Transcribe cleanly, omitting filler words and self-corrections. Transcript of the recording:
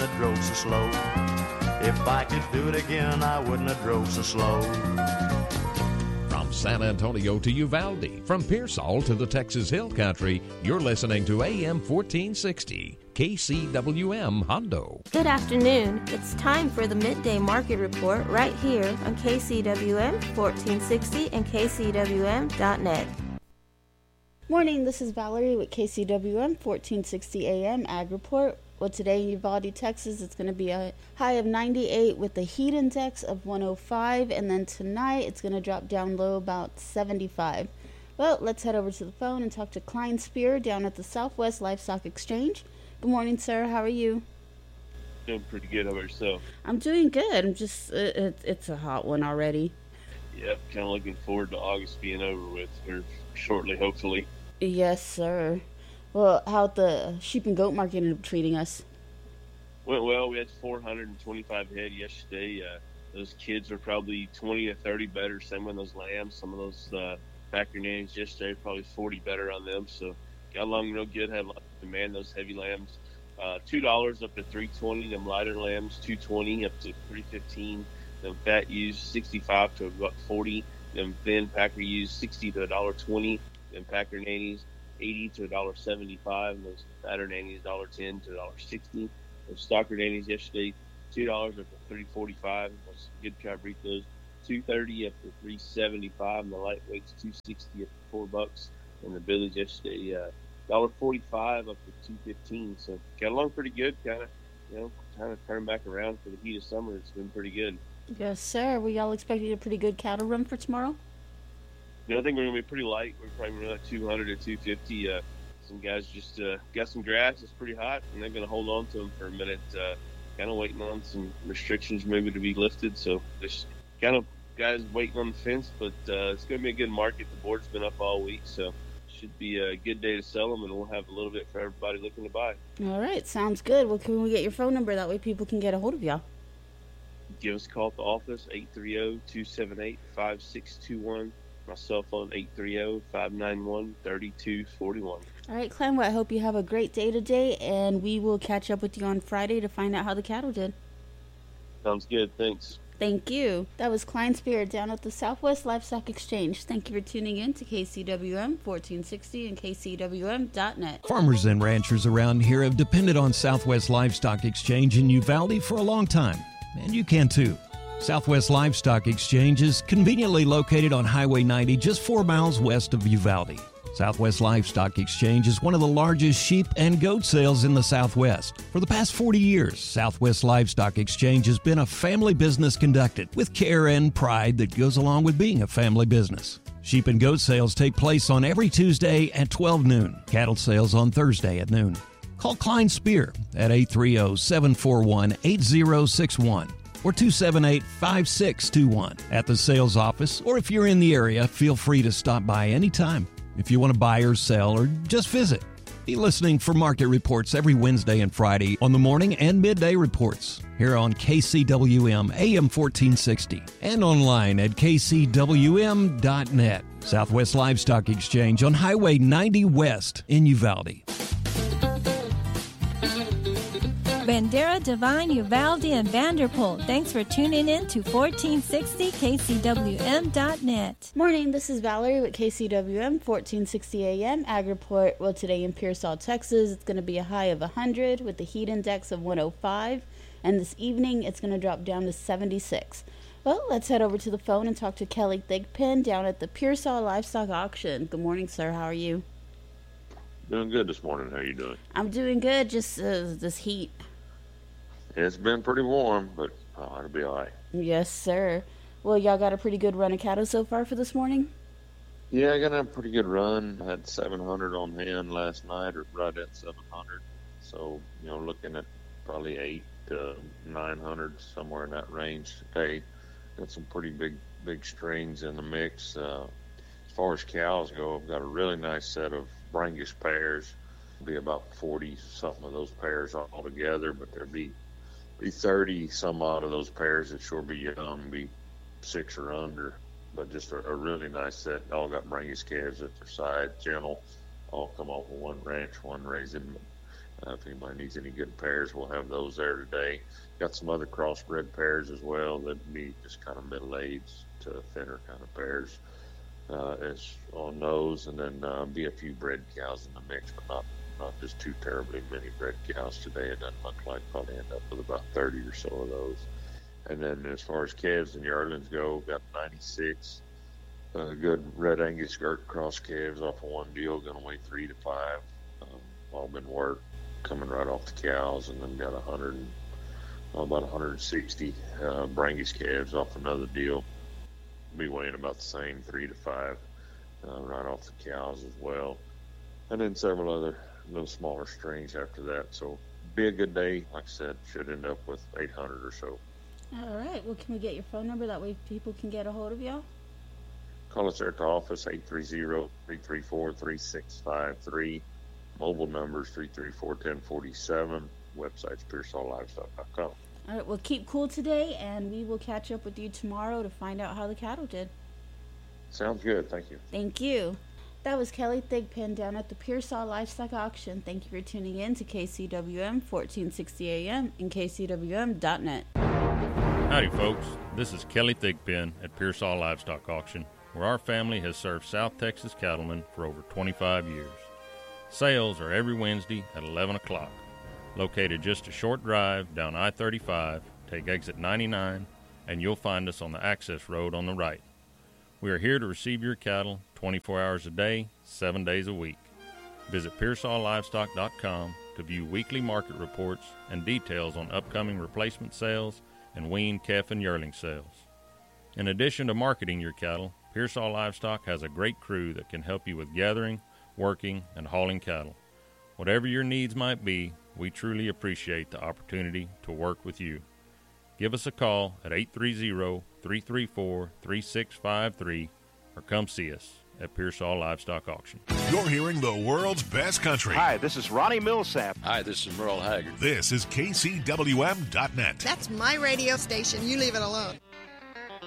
have drove so slow. If I could do it again, I wouldn't have drove so slow. From San Antonio to Uvalde, from Pearsall to the Texas Hill Country, you're listening to AM 1460, KCWM Hondo. Good afternoon. It's time for the Midday Market Report right here on KCWM 1460 and KCWM.net. Morning, this is Valerie with KCWM 1460 AM Ag Report. Well, today in Uvalde, Texas, it's going to be a high of 98 with a heat index of 105, and then tonight it's going to drop down low about 75. Well, let's head over to the phone and talk to Klein Spear down at the Southwest Livestock Exchange. Good morning, sir. How are you? Doing pretty good. How about yourself? I'm doing good. I'm just, it's a hot one already. Yep, kind of looking forward to August being over with here shortly, hopefully. Yes, sir. Well, how'd the sheep and goat market end up treating us? Went well. We had 425 head yesterday. Those kids are probably 20 to 30 better. Same with those lambs. Some of those factory nannies yesterday, probably 40 better on them. So got along real good. Had a lot of demand, those heavy lambs. $2 up to $3.20. Them lighter lambs, $2.20 up to $3.15. Them fat ewes, 65 to about 40. Them thin packer ewes, 60 to $1.20. Them packer nannies, 80 to $1.75, and those fatter nannies, $1.10 to $1.60. Those stocker nannies yesterday, $2 up to $3.45. Was good cow breed those, $2.30 up to $3.75, and the lightweights $2.60 up to $4. And the billies yesterday, $1.45 up to $2.15. So got along pretty good, kind of turned back around for the heat of summer. It's been pretty good. Yes, sir. Were y'all expecting a pretty good cattle run for tomorrow? I think we're going to be pretty light. We're probably running at 200 to 250. Some guys just got some grass. It's pretty hot, and they're going to hold on to them for a minute, kind of waiting on some restrictions maybe to be lifted. So just kind of guys waiting on the fence, but it's going to be a good market. The board's been up all week, so should be a good day to sell them, and we'll have a little bit for everybody looking to buy. All right, sounds good. Well, can we get your phone number? That way people can get a hold of y'all. Give us a call at the office, 830-278-5621. My cell phone, 830-591-3241. All right, Clem, well, I hope you have a great day today, and we will catch up with you on Friday to find out how the cattle did. Sounds good. Thanks. Thank you. That was Klein Spear down at the Southwest Livestock Exchange. Thank you for tuning in to KCWM 1460 and KCWM.net. Farmers and ranchers around here have depended on Southwest Livestock Exchange in Uvalde for a long time, and you can too. Southwest Livestock Exchange is conveniently located on Highway 90, just 4 miles west of Uvalde. Southwest Livestock Exchange is one of the largest sheep and goat sales in the Southwest. For the past 40 years, Southwest Livestock Exchange has been a family business conducted with care and pride that goes along with being a family business. Sheep and goat sales take place on every Tuesday at 12 noon. Cattle sales on Thursday at noon. Call Klein Spear at 830-741-8061. or 278-5621 at the sales office, or if you're in the area, feel free to stop by anytime if you want to buy or sell or just visit. Be listening for market reports every Wednesday and Friday on the morning and midday reports here on KCWM AM 1460 and online at KCWM.net. Southwest Livestock Exchange on Highway 90 West in Uvalde. Bandera, Divine, Uvalde, and Vanderpool. Thanks for tuning in to 1460 KCWM.net. Morning, this is Valerie with KCWM 1460 AM Ag Report. Well, today in Pearsall, Texas, it's going to be a high of 100 with the heat index of 105. And this evening, it's going to drop down to 76. Well, let's head over to the phone and talk to Kelly Thigpen down at the Pearsall Livestock Auction. Good morning, sir. How are you? Doing good this morning. How are you doing? I'm doing good. Just this heat. It's been pretty warm, but it'll be all right. Yes, sir. Well, y'all got a pretty good run of cattle so far for this morning? Yeah, I got a pretty good run. I had 700 on hand last night, or right at 700. So, looking at probably 8 to 900, somewhere in that range today. Got some pretty big strings in the mix. As far as cows go, I've got a really nice set of Brangus pairs. Be about 40-something of those pairs all together, but there'd be 30 some odd of those pairs that sure be young, be 6 or under, but just a really nice set. All got Brangus calves at their side, gentle, all come off of one ranch, one raising. If anybody needs any good pairs, we'll have those there today. Got some other crossbred pairs as well that'd be just kind of middle-aged to thinner kind of pairs as on those, and then be a few bred cows in the mix, but not just too terribly many bred cows today. It doesn't look like probably end up with about 30 or so of those. And then as far as calves and yearlings go, got 96 good red Angus skirt cross calves off of one deal, going to weigh 3 to 5. All been worked, coming right off the cows, and then got about 160 Brangus calves off another deal. Be weighing about the same, 3 to 5, right off the cows as well. And then several other little smaller strings after that. So be a good day. Like I said, should end up with 800 or so. All right. Well, can we get your phone number? That way people can get a hold of y'all. Call us there at the office, 830-334-3653. Mobile numbers 334-1047. Website's PearsallLivestock.com. All right. Well, keep cool today, and we will catch up with you tomorrow to find out how the cattle did. Sounds good. Thank you. Thank you. That was Kelly Thigpen down at the Pearsall Livestock Auction. Thank you for tuning in to KCWM 1460 AM and KCWM.net. Howdy, folks. This is Kelly Thigpen at Pearsall Livestock Auction, where our family has served South Texas cattlemen for over 25 years. Sales are every Wednesday at 11 o'clock. Located just a short drive down I-35, take exit 99, and you'll find us on the access road on the right. We are here to receive your cattle 24 hours a day, 7 days a week. Visit PearsallLivestock.com to view weekly market reports and details on upcoming replacement sales and weaned calf and yearling sales. In addition to marketing your cattle, Pearsall Livestock has a great crew that can help you with gathering, working, and hauling cattle. Whatever your needs might be, we truly appreciate the opportunity to work with you. Give us a call at 830-334-3653 or come see us at Pearsall Livestock Auction. You're hearing the world's best country. Hi, this is Ronnie Millsap. Hi, this is Merle Haggard. This is KCWM.net. That's my radio station. You leave it alone.